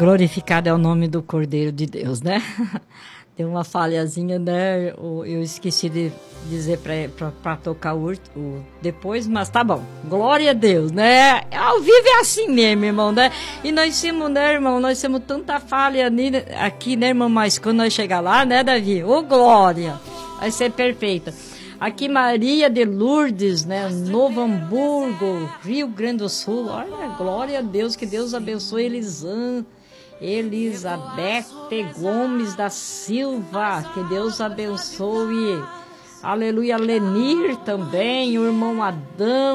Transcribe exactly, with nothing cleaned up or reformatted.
Glorificado é o nome do Cordeiro de Deus, né? Tem uma falhazinha, né? Eu esqueci de dizer para tocar o, o depois, mas tá bom. Glória a Deus, né? Ao vivo é assim mesmo, irmão, né? E nós temos, né, irmão? Nós temos tanta falha aqui, né, irmão? Mas quando nós chegar lá, né, Davi? Ô, glória! Vai ser perfeita. Aqui, Maria de Lourdes, né? Novo Hamburgo, Rio Grande do Sul. Olha, glória a Deus, que Deus abençoe Elisan, Elizabeth Gomes da Silva, que Deus abençoe. Aleluia, Lenir também, o irmão Adão.